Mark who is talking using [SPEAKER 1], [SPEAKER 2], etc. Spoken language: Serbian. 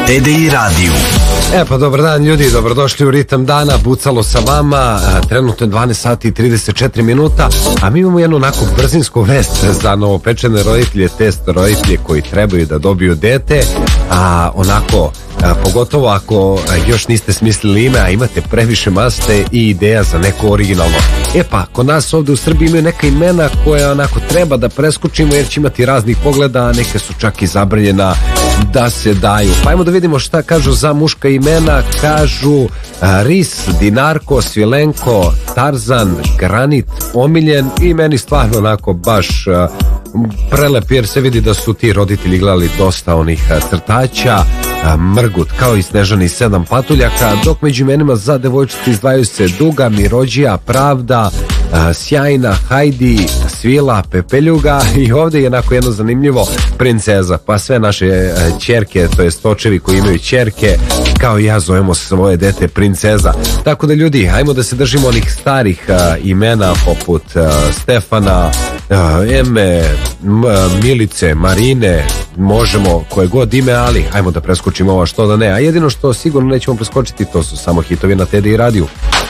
[SPEAKER 1] TDI Radio.
[SPEAKER 2] Pa dobar dan ljudi, dobrodošli u Ritam dana, Bucalo sa vama, trenutno je 12 sati i 34 minuta, a mi imamo jednu onako brzinsku vest za novopečene roditelje, test roditelje koji trebaju da dobiju dete, a onako, pogotovo ako još niste smislili ime, a imate previše maste i ideja za neko originalno. Pa, kod nas ovde u Srbiji imaju neka imena koje onako treba da preskočimo jer će imati raznih pogleda, a neke su čak i zabranjena da se daju. Pa ajmo da vidimo šta kažu za muška imena. Kažu Ris, Dinarko, Svilenko, Tarzan, Granit, Omiljen i meni stvarno onako baš prelep jer se vidi da su ti roditelji gledali dosta onih crtaća. Mrgut kao i Snežani 7 patuljaka, dok među imenima za devojčice izdvajaju se Duga, Mirođija, Pravda, Sjajna, Hajdi, Svila, Pepeljuga i ovdje je onako jedno zanimljivo Princeza. Pa sve naše ćerke, to jest očevi koji imaju ćerke, kao i ja zovemo svoje dete Princeza. Tako da ljudi, ajmo da se držimo onih starih imena poput Stefana, Eme, Milice, Marine, možemo koje god ime, ali ajmo da preskočimo ovo što da ne. A jedino što sigurno nećemo preskočiti, to su samo hitovi na TDI radiju.